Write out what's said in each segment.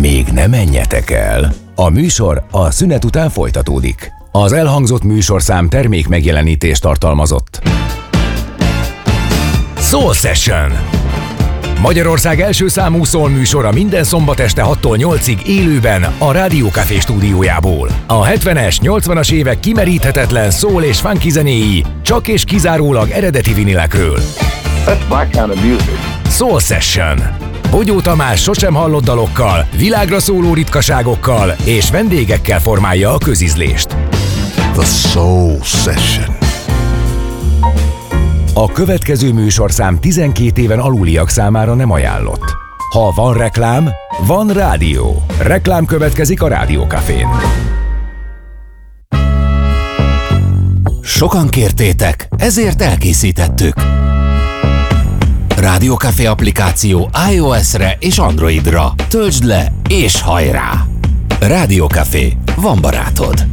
Még ne menjetek el! A műsor a szünet után folytatódik. Az elhangzott műsorszám termék megjelenítést tartalmazott. Soul Session! Magyarország első számú soul műsora minden szombat este 6-tól 8-ig élőben a Rádió Café stúdiójából. A 70-es, 80-as évek kimeríthetetlen soul és funky zenéi csak és kizárólag eredeti vinilekről. That's my kind of music. Soul Session. Bogyó Tamás sosem hallott dalokkal, világra szóló ritkaságokkal és vendégekkel formálja a közízlést. The Soul Session. A következő műsorszám 12 éven aluliak számára nem ajánlott. Ha van reklám, van rádió. Reklám következik a Rádió Cafén. Sokan kértétek, ezért elkészítettük. Rádió Café applikáció iOS-re és Androidra. Töltsd le és hajrá! Rádió Café, van barátod.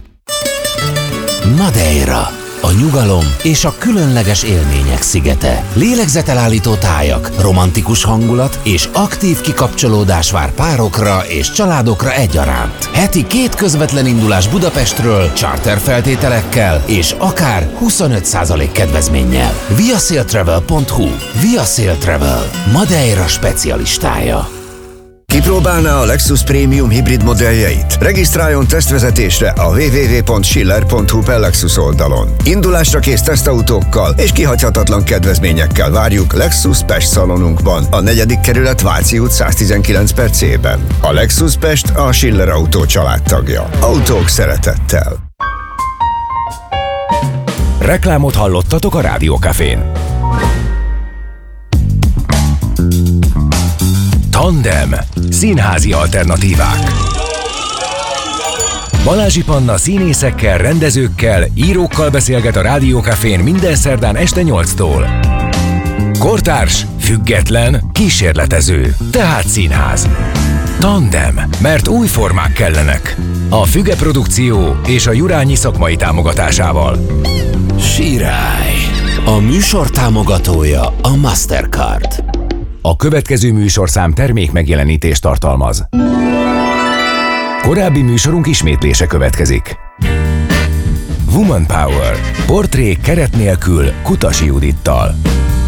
Madeira. A nyugalom és a különleges élmények szigete. Lélegzetelállító tájak, romantikus hangulat és aktív kikapcsolódás vár párokra és családokra egyaránt. Heti 2 közvetlen indulás Budapestről, charter feltételekkel és akár 25% kedvezménnyel. viasailtravel.hu. Via Sail Travel, Madeira specialistája. Kipróbálná a Lexus Premium hibrid modelljeit? Regisztráljon tesztvezetésre a www.schiller.hu/Lexus oldalon. Indulásra kész tesztautókkal és kihagyhatatlan kedvezményekkel várjuk Lexus Pest szalonunkban, a 4. kerület Váci út 119/C-ben. A Lexus Pest a Schiller Autó családtagja. Autók szeretettel. Reklámot hallottatok a Rádió Cafén. Tandem. Színházi alternatívák. Balázsi Panna színészekkel, rendezőkkel, írókkal beszélget a Rádió Cafén minden szerdán este 8-tól. Kortárs, független, kísérletező, tehát színház. Tandem, mert új formák kellenek. A Füge Produkció és a Jurányi szakmai támogatásával. Sirály. A műsor támogatója a Mastercard. A következő műsorszám termék megjelenítést tartalmaz. Korábbi műsorunk ismétlése következik. Woman Power. Portré keret nélkül Kutasi Judittal.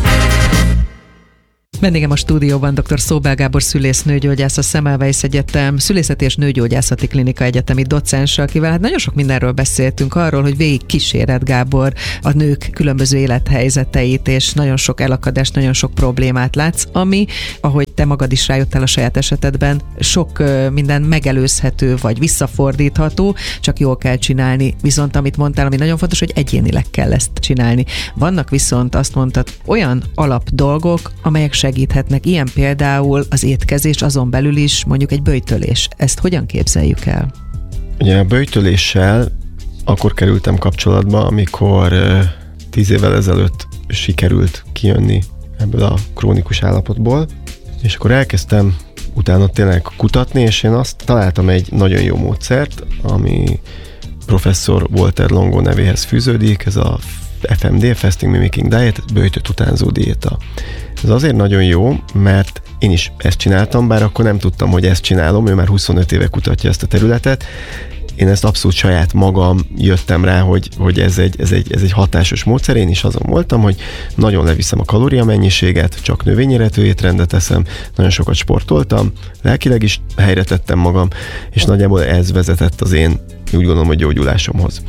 Vendégem a stúdióban dr. Szóbel Gábor szülész nőgyógyász, a Semmelweis Egyetem Szülészeti és Nőgyógyászati Klinika egyetemi docens, akivel hát nagyon sok mindenről beszéltünk, arról, hogy végig kíséred, Gábor, a nők különböző élethelyzeteit, és nagyon sok elakadást, nagyon sok problémát látsz, ami, ahogy te magad is rájöttél a saját esetedben, sok minden megelőzhető vagy visszafordítható, csak jól kell csinálni. Viszont amit mondtál, ami nagyon fontos, hogy egyénileg kell ezt csinálni. Vannak viszont, azt mondtad, olyan alap dolgok, amelyek segíthetnek, ilyen például az étkezés, azon belül is mondjuk egy böjtölés. Ezt hogyan képzeljük el? Ugye a böjtöléssel akkor kerültem kapcsolatba, amikor 10 évvel ezelőtt sikerült kijönni ebből a krónikus állapotból, és akkor elkezdtem utána tényleg kutatni, és én azt találtam egy nagyon jó módszert, ami professzor Walter Longo nevéhez fűződik, ez a FMD, Fasting Mimicking Diet, böjtött utánzó diéta. Ez azért nagyon jó, mert én is ezt csináltam, bár akkor nem tudtam, hogy ezt csinálom, ő már 25 éve kutatja ezt a területet. Én ezt abszolút saját magam jöttem rá, hogy ez egy hatásos módszer, én is azon voltam, hogy nagyon leviszem a kalóriamennyiséget, csak növényi eredetű étrendet eszem, nagyon sokat sportoltam, lelkileg is helyre tettem magam, és nagyjából ez vezetett az én, úgy gondolom, hogy gyógyulásomhoz.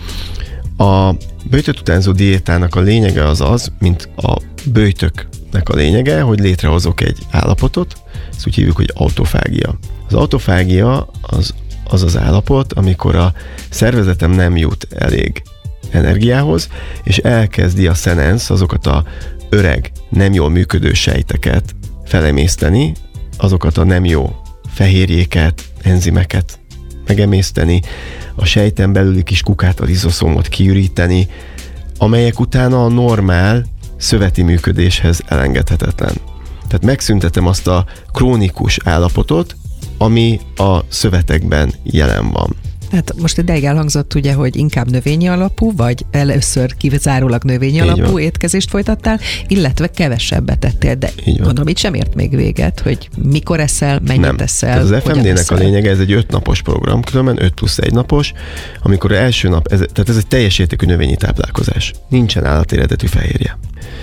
A böjtött utánzó diétának a lényege az, mint a böjtöknek a lényege, hogy létrehozok egy állapotot, ezt úgy hívjuk, hogy autofágia. Az autofágia az állapot, amikor a szervezetem nem jut elég energiához, és elkezdi a szenensz, azokat a öreg, nem jól működő sejteket felemészteni, azokat a nem jó fehérjéket, enzimeket megemészteni, a sejten belüli kis kukát, a lizoszómot kiüríteni, amelyek utána a normál szöveti működéshez elengedhetetlen. Tehát megszüntetem azt a krónikus állapotot, ami a szövetekben jelen van. Hát most ideig elhangzott ugye, hogy inkább növényi alapú, vagy először kizárólag növényi alapú étkezést folytattál, illetve kevesebbet ettél, de gondolom, itt sem ért még véget, hogy mikor eszel, mennyit eszel. Az FMD-nek a lényege, ez egy 5 napos program, különben 5 plusz 1 napos, amikor első nap, tehát ez egy teljes értékű növényi táplálkozás. Nincsen állati eredetű fehérje.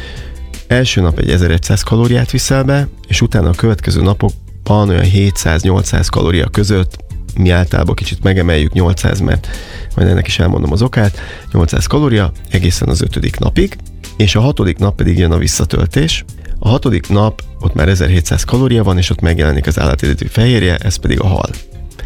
Első nap egy 1100 kalóriát viszel be, és utána a következő napokban olyan 700-800 kalória között, mi általában kicsit megemeljük 800, mert majd ennek is elmondom az okát, 800 kalória egészen az 5. napig, és a 6. nap pedig jön a visszatöltés. A 6. nap ott már 1700 kalória van, és ott megjelenik az állati eredetű fehérje, ez pedig a hal.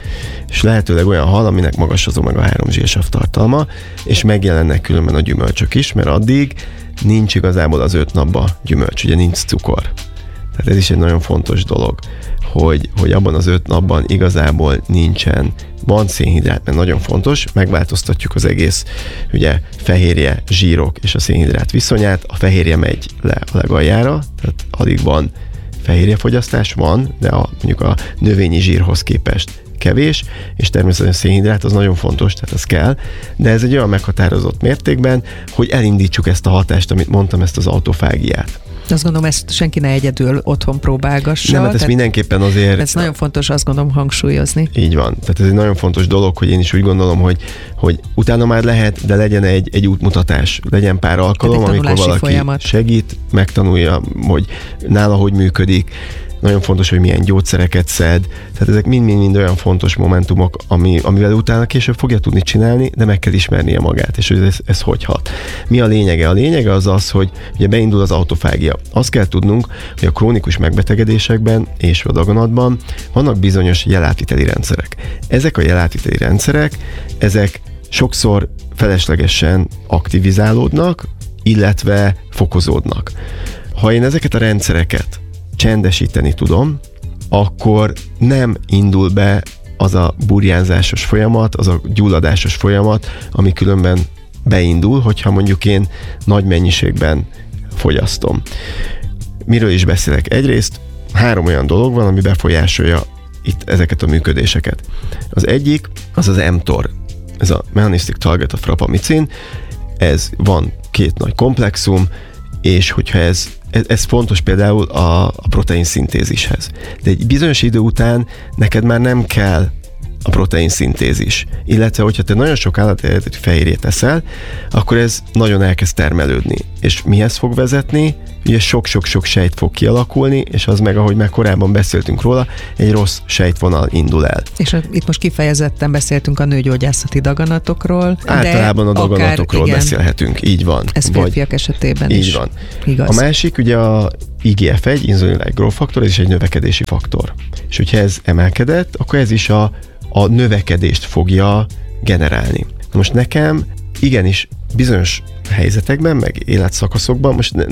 És lehetőleg olyan hal, aminek magas az omega-3 zsírsav tartalma, és megjelennek különben a gyümölcsök is, mert addig nincs igazából az 5 napban gyümölcs, ugye nincs cukor. Tehát ez is egy nagyon fontos dolog, hogy abban az 5 napban igazából van szénhidrát, mert nagyon fontos, megváltoztatjuk az egész ugye fehérje, zsírok és a szénhidrát viszonyát, a fehérje megy le a legaljára, tehát addig van fehérjefogyasztás, van, de mondjuk a növényi zsírhoz képest kevés, és természetesen a szénhidrát az nagyon fontos, tehát az kell, de ez egy olyan meghatározott mértékben, hogy elindítsuk ezt a hatást, amit mondtam, ezt az autofágiát. Azt gondolom, ezt senki ne egyedül otthon próbálgassa. Nem, hát ez mindenképpen azért... Ez nagyon fontos, azt gondolom, hangsúlyozni. Így van. Tehát ez egy nagyon fontos dolog, hogy én is úgy gondolom, hogy utána már lehet, de legyen egy útmutatás, legyen pár alkalom, amikor valaki segít, megtanulja, hogy nála hogy működik. Nagyon fontos, hogy milyen gyógyszereket szed. Tehát ezek mind olyan fontos momentumok, amivel utána később fogja tudni csinálni, de meg kell ismernie magát, és hogy ez hogy hat. Mi a lényege? A lényege az, hogy ugye beindul az autofágia. Azt kell tudnunk, hogy a krónikus megbetegedésekben és a daganatban vannak bizonyos jelátviteli rendszerek. Ezek a jelátviteli rendszerek, ezek sokszor feleslegesen aktivizálódnak, illetve fokozódnak. Ha én ezeket a rendszereket csendesíteni tudom, akkor nem indul be az a burjánzásos folyamat, az a gyulladásos folyamat, ami különben beindul, hogyha mondjuk én nagy mennyiségben fogyasztom. Miről is beszélek? Egyrészt 3 olyan dolog van, ami befolyásolja itt ezeket a működéseket. Az egyik, az mTOR, ez a Mechanistic Target of Rapamycin, ez van 2 nagy komplexum, és hogyha ez fontos például a protein szintézishez. De egy bizonyos idő után neked már nem kell a protein szintézis. Illetve, hogyha te nagyon sok állati eredetű fehérjét eszel, akkor ez nagyon elkezd termelődni. És mihez fog vezetni? Ugye sok-sok-sok sejt fog kialakulni, és az meg, ahogy már korábban beszéltünk róla, egy rossz sejtvonal indul el. És itt most kifejezetten beszéltünk a nőgyógyászati daganatokról. Általában a daganatokról beszélhetünk, így van. Ez férfiak esetében így is van. Igaz. A másik ugye a IGF-1, insulin-like growth faktor, ez is egy növekedési faktor. És hogyha ez emelkedett, akkor ez is a növekedést fogja generálni. Most nekem igenis bizonyos helyzetekben, meg életszakaszokban, most